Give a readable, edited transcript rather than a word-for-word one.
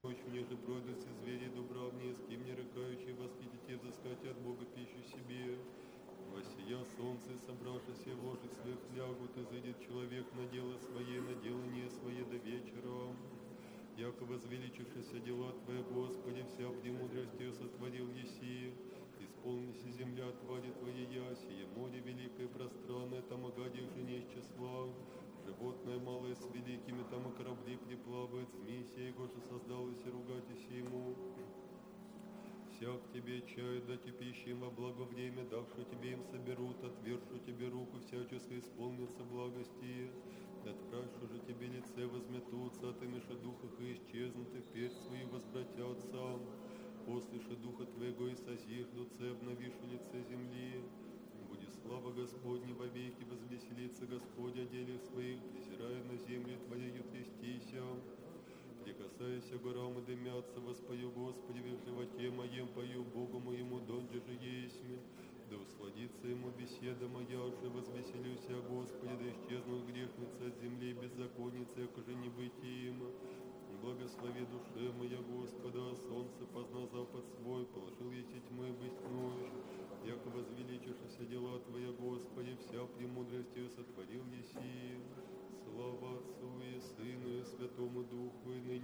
ночью, неже пройдутся звери дубравные, с кем не рыкающие, восхитите, взыскать от Бога пищу себе. Восия солнце, собравшись вложить своих лягут, изыдет человек на дело свое, на делание свое до вечера. Яко возвеличившися дела Твои, Господи, вся премудростью сотворил еси, исполнись земля твари Твоей, сие море великое и пространное, там огадих же не из числа, животное малое с великими, там и корабли приплавают, змей сей, го же создалось и ругайтесь ему. Всяк тебе чаю, дать пищи им во благо время, давши тебе им соберут, отвершу тебе руку, всячески исполнится благости. Отправшу же тебе лице возметутся, отымеши духах и исчезнутых, перь свои возвратятся. Послыши духа твоего и созиждутся, обновишу лице земли. Будет слава Господня вовеки, возвеселится Господь о делах своих, презирая на землю твоею трястися. Прикасаясь горам и дымятся, воспою Господи, в животе моем пою Богу моему, донде же есть мне. Да усладится ему беседа моя, же возвеселюсь о Господе, да исчезнут грешницы от земли, беззаконницы, яко же не быть им. Благослови душе моя Господа, солнце позна запад свой, положил еси тьмы быть ночь. Яко возвеличившися дела Твоя, Господи, вся премудростью сотворил еси. Слава Отцу и Сыну и Святому Духу, и ныне